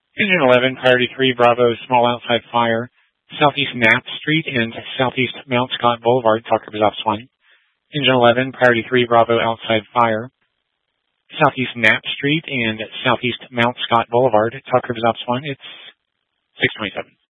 Engine 11, Priority 3, Bravo, small outside fire, southeast Knapp Street and southeast Mount Scott Boulevard, talk repeat off Swanee. Engine 11, Priority 3, Bravo, outside fire, southeast Knapp Street and southeast Mount Scott Boulevard, talk repeat off Swanee. It's 627.